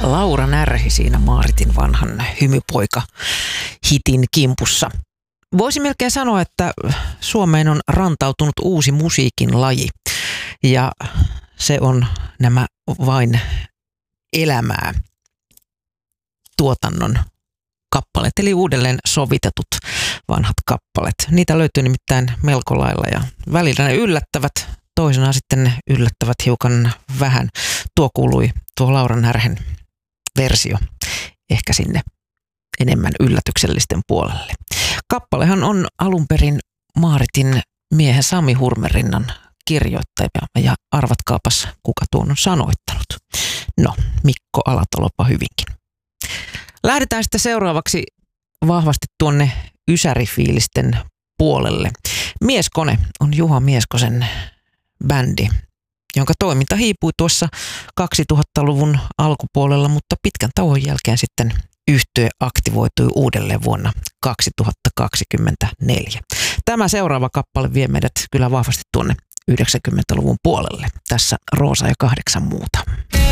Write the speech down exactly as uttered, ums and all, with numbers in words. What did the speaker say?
Laura Närhi siinä Maaritin vanhan hymypoika-hitin kimpussa. Voisi melkein sanoa, että Suomeen on rantautunut uusi musiikin laji ja se on nämä vain elämää tuotannon kappaleet, eli uudelleen sovitetut vanhat kappaleet. Niitä löytyy nimittäin melko lailla ja välillä ne yllättävät, toisenaan sitten ne yllättävät hiukan vähän. Tuo kuului tuo Laura Närhen versio ehkä sinne enemmän yllätyksellisten puolelle. Kappalehan on alun perin Maaritin miehen Sami Hurmerinnan kirjoittaja ja arvatkaapas kuka tuon on sanoittanut. No, Mikko Alatalopa hyvinkin. Lähdetään sitten seuraavaksi vahvasti tuonne ysärifiilisten puolelle. Mieskone on Juha Mieskosen bändi, jonka toiminta hiipui tuossa kaksituhattaluvun alkupuolella, mutta pitkän tauon jälkeen sitten yhtye aktivoitui uudelleen vuonna kaksituhattakaksikymmentäneljä. Tämä seuraava kappale vie meidät kyllä vahvasti tuonne yhdeksänkymmentäluvun puolelle. Tässä Roosa ja kahdeksan muuta.